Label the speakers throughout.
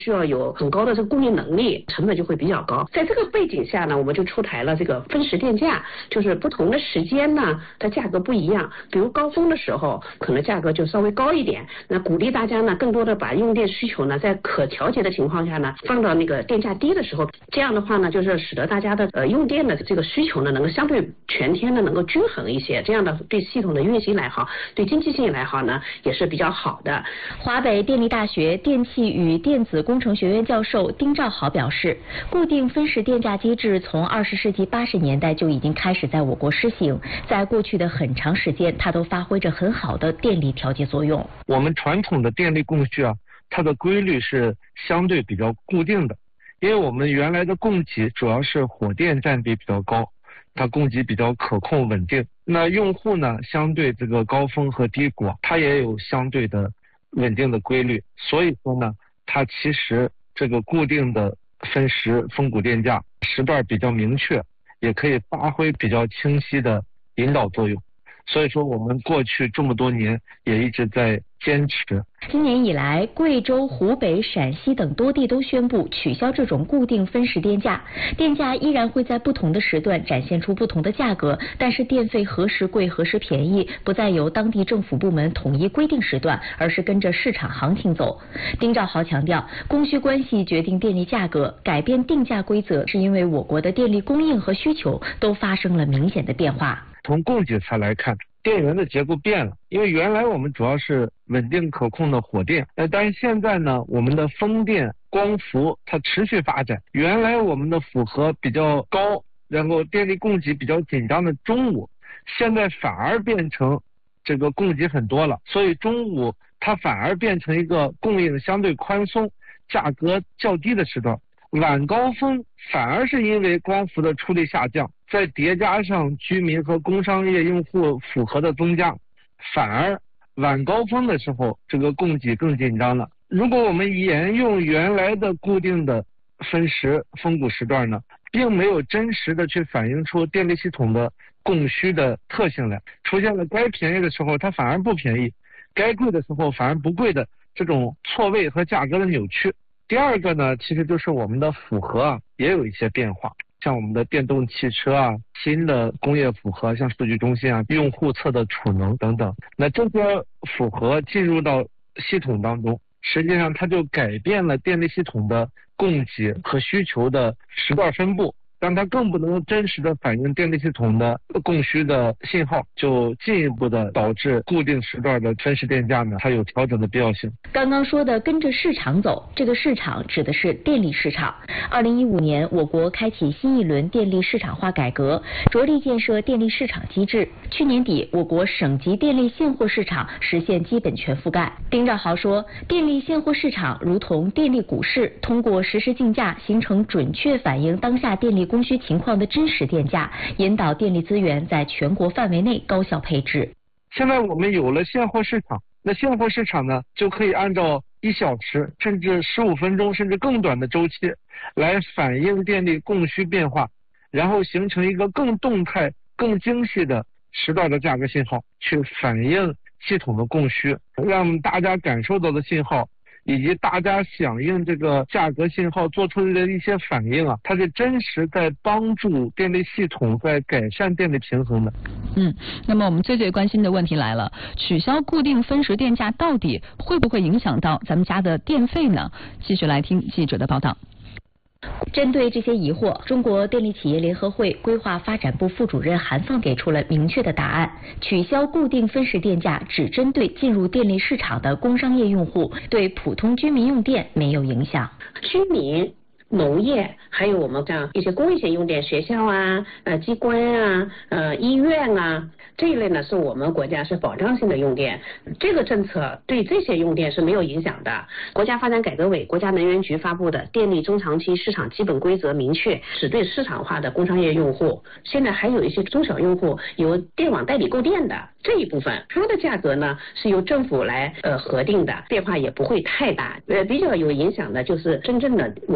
Speaker 1: 需要有很高的这个供应能力，成本就会比较高。在这个背景下呢，我们就出台了这个分时电价，就是不同的时间呢，它价格不一样。比如高峰的时候，可能价格就稍微高一点，那鼓励大家呢，更多的把用电需求呢，在可调节的情况下呢，放到那个电价低的时候，这样的话呢，就是使得大家的用电的这个需求呢，能够相对全天的能够均衡一些，这样的对系统的运行来好，对经济性来好呢，也是比较好的。
Speaker 2: 华北电力大学电气与电子工程学院教授丁兆豪表示，固定分时电价机制从20世纪80年代就已经开始在我国施行，在过去的很长时间，它都发挥着很好的电力调节作用。
Speaker 3: 我们传统的电力供需啊，它的规律是相对比较固定的，因为我们原来的供给主要是火电占比比较高，它供给比较可控稳定。那用户呢，相对这个高峰和低谷，它也有相对的稳定的规律，所以说呢，它其实这个固定的分时分股电价时段比较明确，也可以发挥比较清晰的引导作用。所以说我们过去这么多年也一直在坚持。
Speaker 2: 今年以来，贵州、湖北、陕西等多地都宣布取消这种固定分时电价，电价依然会在不同的时段展现出不同的价格，但是电费何时贵何时便宜，不再由当地政府部门统一规定时段，而是跟着市场行情走。丁兆豪强调，供需关系决定电力价格，改变定价规则是因为我国的电力供应和需求都发生了明显的变化。
Speaker 3: 从供给侧来看，电源的结构变了，因为原来我们主要是稳定可控的火电，但是现在呢，我们的风电、光伏它持续发展。原来我们的负荷比较高，然后电力供给比较紧张的中午，现在反而变成这个供给很多了，所以中午它反而变成一个供应相对宽松、价格较低的时段。晚高峰反而是因为光伏的出力下降，再叠加上居民和工商业用户负荷的增加，反而晚高峰的时候这个供给更紧张了。如果我们沿用原来的固定的分时分股时段呢，并没有真实的去反映出电力系统的供需的特性来，出现了该便宜的时候它反而不便宜，该贵的时候反而不贵的这种错位和价格的扭曲。第二个呢，其实就是我们的负荷啊也有一些变化，像我们的电动汽车啊、新的工业负荷，像数据中心啊、用户侧的储能等等，那这些负荷进入到系统当中，实际上它就改变了电力系统的供给和需求的时段分布，让它更不能真实的反映电力系统的供需的信号，就进一步的导致固定时段的分时电价呢，它有调整的必要性。
Speaker 2: 刚刚说的跟着市场走，这个市场指的是电力市场。2015年，我国开启新一轮电力市场化改革，着力建设电力市场机制。去年底，我国省级电力现货市场实现基本全覆盖。丁兆豪说，电力现货市场如同电力股市，通过实时竞价，形成准确反映当下电力供需情况的真实电价，引导电力资源在全国范围内高效配置。
Speaker 3: 现在我们有了现货市场，那现货市场呢，就可以按照1小时甚至15分钟甚至更短的周期来反映电力供需变化，然后形成一个更动态、更精细的时段的价格信号，去反映系统的供需，让大家感受到的信号以及大家响应这个价格信号做出的一些反应啊，它是真实在帮助电力系统在改善电力平衡的。
Speaker 4: 那么我们最关心的问题来了，取消固定分时电价到底会不会影响到咱们家的电费呢？继续来听记者的报道。
Speaker 2: 针对这些疑惑，中国电力企业联合会规划发展部副主任韩放给出了明确的答案：取消固定分时电价只针对进入电力市场的工商业用户，对普通居民用电没有影响。
Speaker 1: 居民、农业，还有我们这样一些公益性用电，学校啊、机关啊、医院啊，这一类呢是我们国家是保障性的用电，这个政策对这些用电是没有影响的。国家发展改革委、国家能源局发布的电力中长期市场基本规则明确，只对市场化的工商业用户。现在还有一些中小用户由电网代理购电的这一部分，它的价格呢是由政府来核定的，变化也不会太大。比较有影响的就是真正的完全进入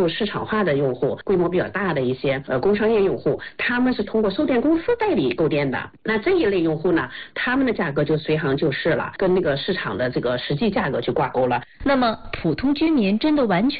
Speaker 1: 入市场化的用户，规模比较大的一些工商业用户，他们是通过售电公司代理购电的。那这一类用户呢，他们的价格就随行就市了，跟那个市场的这个实际价格去挂钩了。
Speaker 2: 那么普通居民真的完全